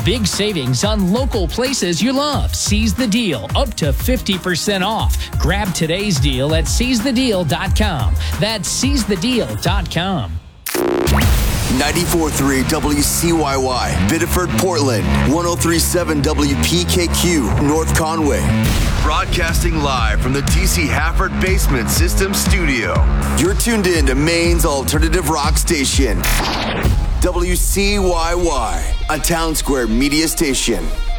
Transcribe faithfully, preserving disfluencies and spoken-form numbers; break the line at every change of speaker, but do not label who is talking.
big savings on local places you love. Seize the deal, up to fifty percent off. Grab today's deal at seize the deal dot com. That's seize the deal dot com.
ninety-four point three W C Y Y, Biddeford, Portland. one oh three point seven W P K Q, North Conway. Broadcasting live from the T C Hafford Basement System Studio. You're tuned in to Maine's alternative rock station. W C Y Y, a Town Square media station.